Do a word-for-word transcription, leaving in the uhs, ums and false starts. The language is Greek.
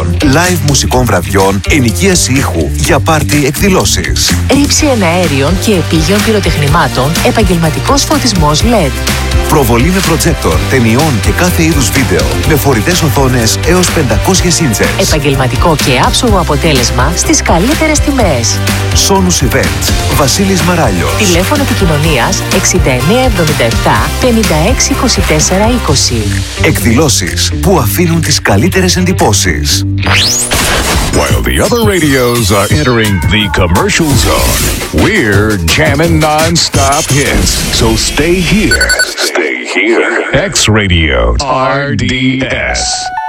εορτασμάτων, live μουσικών βραδιών, ενοικίαση ήχου για πάρτι εκδηλώσεις. Ρήψη εναέριων και επίγειων πυροτεχνημάτων, επαγγελματικός φωτισμός ελ ι ντι. Προβολή με προτζέκτορ, ταινιών και κάθε είδους βίντεο με φορητές οθόνες έως πεντακόσιες ίντσες. Επαγγελματικό και άψογο αποτέλεσμα στις καλύτερες τιμές. Sonus Events, Βασίλης Μαράλιος. Τηλέφωνο επικοινωνίας εξήντα εννέα εβδομήντα επτά πενήντα έξι είκοσι τέσσερα είκοσι. Εκδηλώσεις που αφήνουν τις καλύτερες εντυπώσεις. While the other radios are entering the commercial zone, we're jamming non-stop hits. So stay here. Stay here. X Radio R D S.